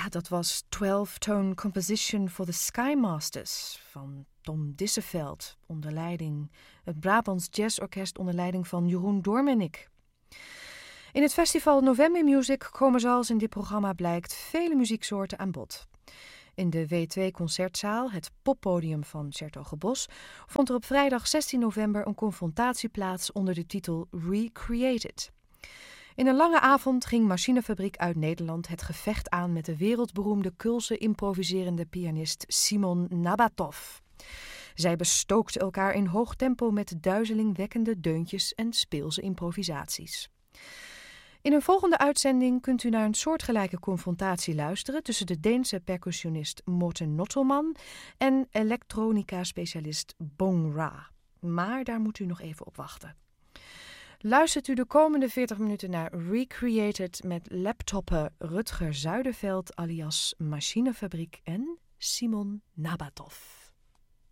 Ja, dat was 12-Tone Composition for the Sky Masters van Tom Dissevelt onder leiding, het Brabants Jazzorkest onder leiding van Jeroen Doormennik. In het festival November Music komen zoals in dit programma blijkt vele muzieksoorten aan bod. In de W2-concertzaal, het poppodium van ’s-Hertogenbosch, vond er op vrijdag 16 november een confrontatie plaats onder de titel Recreated. In een lange avond ging Machinefabriek uit Nederland het gevecht aan met de wereldberoemde Keulse improviserende pianist Simon Nabatov. Zij bestookten elkaar in hoog tempo met duizelingwekkende deuntjes en speelse improvisaties. In een volgende uitzending kunt u naar een soortgelijke confrontatie luisteren tussen de Deense percussionist Morten Nottelman en elektronica-specialist Bong Ra. Maar daar moet u nog even op wachten. Luistert u de komende 40 minuten naar Recreated met laptopper Rutger Zuiderveld alias Machinefabriek en Simon Nabatov.